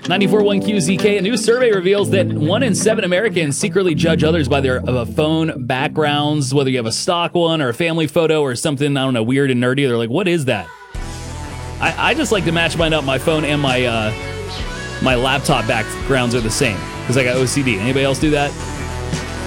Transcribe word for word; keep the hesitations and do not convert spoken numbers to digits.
ninety-four point one Q Z K, a new survey reveals that one in seven Americans secretly judge others by their uh, phone backgrounds, whether you have a stock one or a family photo or something, I don't know, weird and nerdy. They're like, what is that? I, I just like to match mine up. My phone and my uh, my laptop backgrounds are the same because I got O C D. Anybody else do that?